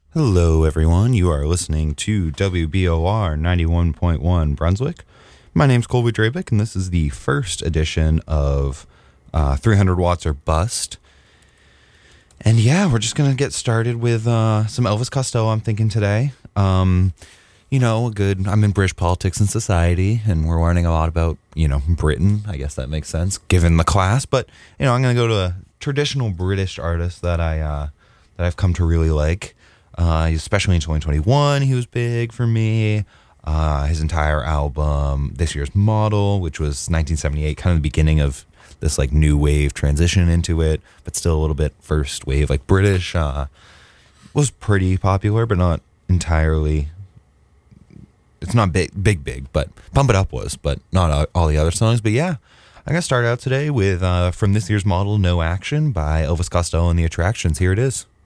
Hello, everyone. You are listening to WBOR 91.1 Brunswick. My name's Colby Drabick, and this is the first edition of 300 Watts or Bust. And yeah, we're just going to get started with some Elvis Costello, I'm thinking, today. I'm in British politics and society, and we're learning a lot about, Britain. I guess that makes sense, given the class. But, I'm going to go to a traditional British artist that I've come to really like. Especially in 2021, he was big for me. His entire album, This Year's Model, which was 1978, kind of the beginning of this like new wave transition into it, but still a little bit first wave, like British, was pretty popular, but not entirely. It's not big, but Pump It Up was, but not all the other songs. But yeah, I'm going to start out today with, from This Year's Model, No Action by Elvis Costello and the Attractions. Here it is.